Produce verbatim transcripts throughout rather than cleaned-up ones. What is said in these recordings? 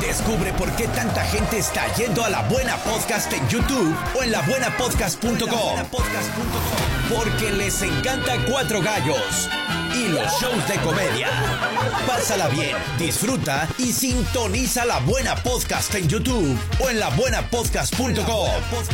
Descubre por qué tanta gente está yendo a La Buena Podcast en YouTube o en la buena podcast punto com. Porque les encanta Cuatro Gallos y los shows de comedia. Pásala bien, disfruta y sintoniza La Buena Podcast en YouTube o en la buena podcast punto com.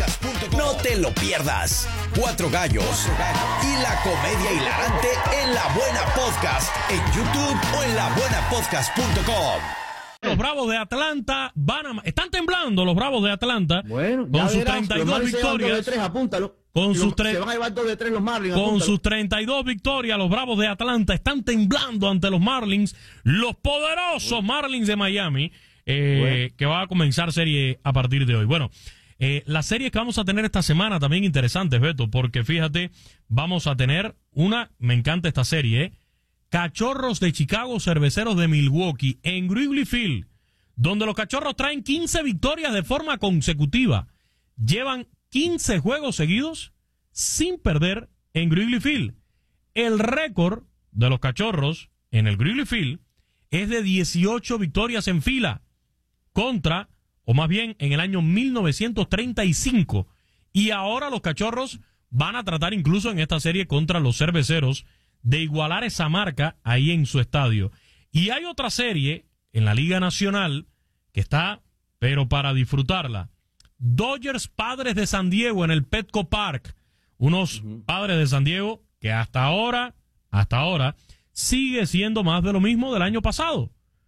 No te lo pierdas. Cuatro Gallos y la comedia hilarante en La Buena Podcast en YouTube o en la buena podcast punto com. Los Bravos de Atlanta van a... Están temblando los Bravos de Atlanta. Bueno, con sus verás, treinta y dos victorias. De tres, apúntalo. Con sus, se van a llevar dos de tres los Marlins. Con apúntalo. sus treinta y dos victorias, los Bravos de Atlanta están temblando ante los Marlins, los poderosos bueno. Marlins de Miami, eh, bueno. que va a comenzar serie a partir de hoy. Bueno, eh, las series que vamos a tener esta semana también interesantes, Beto, porque fíjate, vamos a tener una, me encanta esta serie, eh, Cachorros de Chicago, Cerveceros de Milwaukee, en Wrigley Field, donde los Cachorros traen quince victorias de forma consecutiva. Llevan quince juegos seguidos sin perder en Wrigley Field. El récord de los Cachorros en el Wrigley Field es de dieciocho victorias en fila contra, o más bien en el año mil novecientos treinta y cinco. Y ahora los Cachorros van a tratar incluso en esta serie contra los Cerveceros de igualar esa marca ahí en su estadio. Y hay otra serie en la Liga Nacional que está, pero para disfrutarla. Dodgers Padres de San Diego en el Petco Park. Unos uh-huh. Padres de San Diego que hasta ahora, hasta ahora, sigue siendo más de lo mismo del año pasado.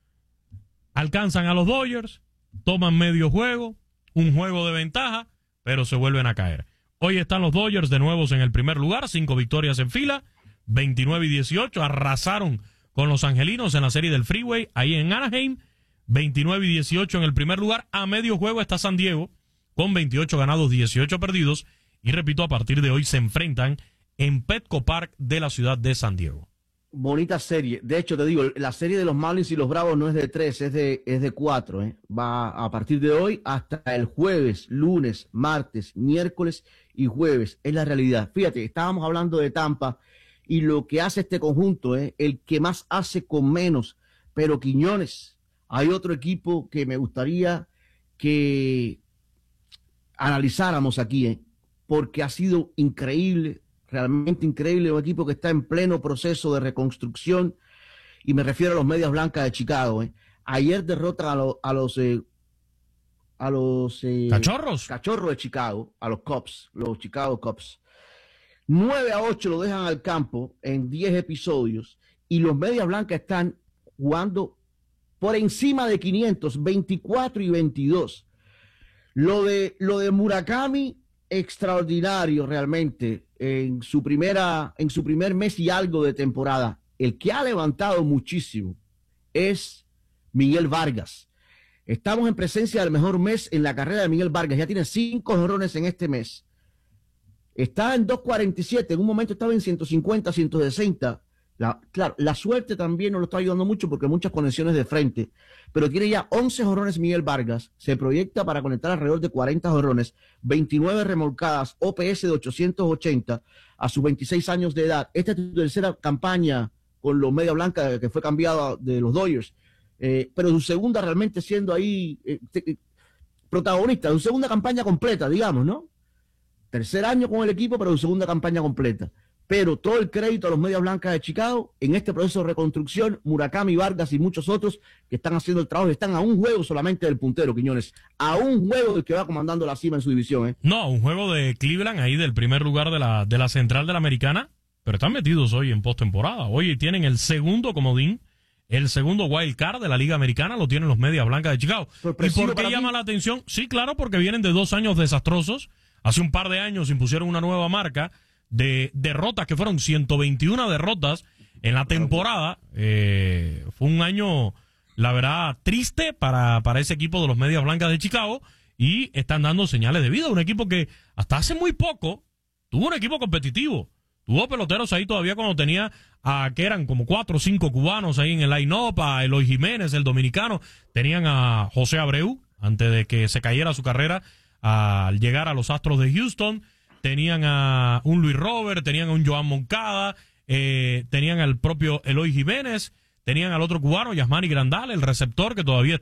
Alcanzan a los Dodgers, toman medio juego, un juego de ventaja, pero se vuelven a caer. Hoy están los Dodgers de nuevo en el primer lugar, cinco victorias en fila, veintinueve y dieciocho, arrasaron con los angelinos en la serie del Freeway, ahí en Anaheim, veintinueve y dieciocho en el primer lugar, a medio juego está San Diego, con veintiocho ganados, dieciocho perdidos, y repito, a partir de hoy se enfrentan en Petco Park de la ciudad de San Diego. Bonita serie, de hecho te digo, la serie de los Marlins y los Bravos no es de tres, es de, es de cuatro, ¿eh? Va a partir de hoy hasta el jueves, lunes, martes, miércoles y jueves, es la realidad. Fíjate, estábamos hablando de Tampa, y lo que hace este conjunto es ¿eh? el que más hace con menos. Pero Quiñones, hay otro equipo que me gustaría que analizáramos aquí, ¿eh? porque ha sido increíble, realmente increíble, un equipo que está en pleno proceso de reconstrucción, y me refiero a los Medias Blancas de Chicago. ¿eh? Ayer derrotan a, lo, a los eh, a los eh, cachorros cachorros de Chicago, a los Cubs, los Chicago Cubs. nueve a ocho lo dejan al campo en diez episodios, y los Medias Blancas están jugando por encima de quinientos, veinticuatro y veintidós. Lo de, lo de Murakami, extraordinario realmente, en su primera, en su primer mes y algo de temporada. El que ha levantado muchísimo es Miguel Vargas. Estamos en presencia del mejor mes en la carrera de Miguel Vargas. Ya tiene cinco jonrones en este mes. Está en dos cuarenta y siete, en un momento estaba en ciento cincuenta, ciento sesenta. La, claro, la suerte también nos lo está ayudando mucho porque muchas conexiones de frente, pero tiene ya once jonrones Miguel Vargas, se proyecta para conectar alrededor de cuarenta jonrones, veintinueve remolcadas, O P S de ochocientos ochenta a sus veintiséis años de edad. Esta es su tercera campaña con los Media Blanca, que fue cambiado de los Dodgers, eh, pero su segunda realmente siendo ahí eh, te, protagonista, su segunda campaña completa, digamos, ¿no? Tercer año con el equipo, pero su segunda campaña completa. Pero todo el crédito a los Medias Blancas de Chicago en este proceso de reconstrucción, Murakami, Vargas y muchos otros que están haciendo el trabajo, están a un juego solamente del puntero, Quiñones, a un juego del que va comandando la cima en su división. ¿eh? No, un juego de Cleveland ahí del primer lugar de la, de la central de la Americana, pero están metidos hoy en postemporada. Hoy tienen el segundo comodín, el segundo wild card de la Liga Americana, lo tienen los Medias Blancas de Chicago. ¿Y por qué llama la atención? Sí, claro, porque vienen de dos años desastrosos. Hace un par de años impusieron una nueva marca de derrotas, que fueron ciento veintiuna derrotas en la temporada. Eh, fue un año, la verdad, triste para, para ese equipo de los Medias Blancas de Chicago, y están dando señales de vida. Un equipo que hasta hace muy poco tuvo un equipo competitivo. Tuvo peloteros ahí todavía cuando tenía a, que eran como cuatro o cinco cubanos ahí en el line-up, a Eloy Jiménez, el dominicano. Tenían a José Abreu, antes de que se cayera su carrera al llegar a los Astros de Houston. Tenían a un Luis Robert, tenían a un Joan Moncada, eh, tenían al propio Eloy Jiménez, tenían al otro cubano, Yasmani Grandal, el receptor, que todavía